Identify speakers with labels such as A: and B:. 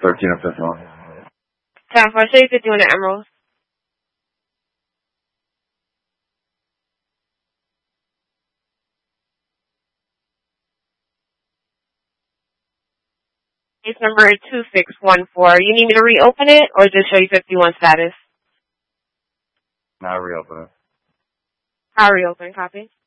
A: 13 or 51.
B: 10-4, show you 51 at Emerald. Case number 2614. You need me to reopen it or just show you 51 status?
A: Now reopen it.
B: I'll reopen. Copy.